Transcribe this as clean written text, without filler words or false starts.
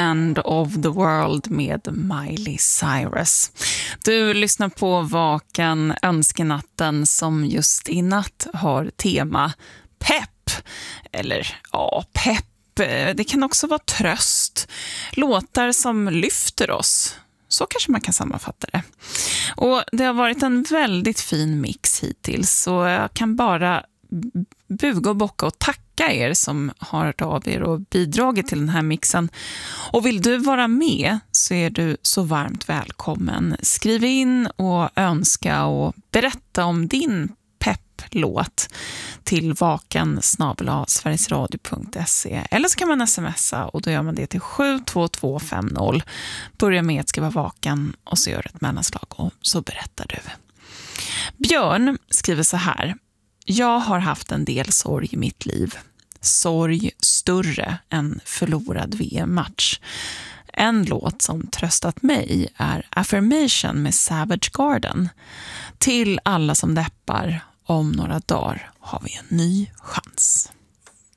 End of the World med Miley Cyrus. Du lyssnar på Vaken önskenatten som just i natt har tema pepp. Eller ja, pepp. Det kan också vara tröst. Låtar som lyfter oss. Så kanske man kan sammanfatta det. Och det har varit en väldigt fin mix hittills. Så jag kan bara buga och bocka och tacka er som har hört av er och bidragit till den här mixen. Och vill du vara med så är du så varmt välkommen. Skriv in och önska och berätta om din pepplåt till vaken@sverigesradio.se. Eller så kan man smsa och då gör man det till 72250. Börja med att skriva vaken och så gör ett mellanslag och så berättar du. Björn skriver så här: jag har haft en del sorg i mitt liv. Sorg större än förlorad VM-match. En låt som tröstat mig är Affirmation med Savage Garden. Till alla som deppar, om några dagar har vi en ny chans.